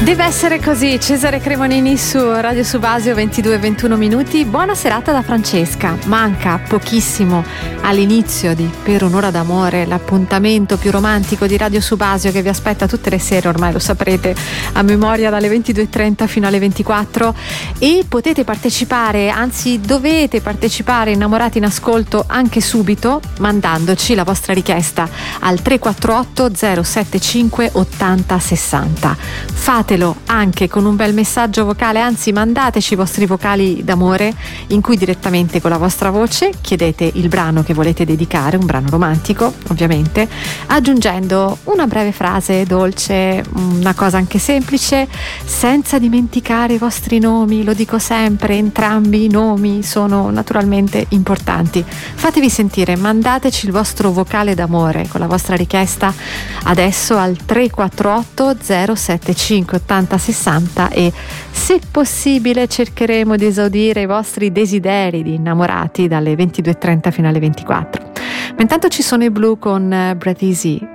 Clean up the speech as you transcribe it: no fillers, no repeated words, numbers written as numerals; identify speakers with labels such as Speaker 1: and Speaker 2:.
Speaker 1: Deve essere così. Cesare Cremonini su Radio Subasio, 22:21 minuti. Buona serata da Francesca. Manca pochissimo all'inizio di Per un'ora d'amore, l'appuntamento più romantico di Radio Subasio che vi aspetta tutte le sere, ormai lo saprete a memoria, dalle 22:30 fino alle 24, e potete partecipare, anzi dovete partecipare, innamorati in ascolto, anche subito mandandoci la vostra richiesta al 348 075 80 60. Fatelo anche con un bel messaggio vocale, anzi mandateci i vostri vocali d'amore in cui direttamente con la vostra voce chiedete il brano che volete dedicare, un brano romantico ovviamente, aggiungendo una breve frase dolce, una cosa anche semplice, senza dimenticare i vostri nomi. Lo dico sempre, entrambi i nomi sono naturalmente importanti. Fatevi sentire, mandateci il vostro vocale d'amore con la vostra richiesta adesso al 348 075 80 60 e se possibile cercheremo di esaudire i vostri desideri di innamorati dalle 22:30 fino alle 24. Ma intanto ci sono i Blue con Breathe Easy.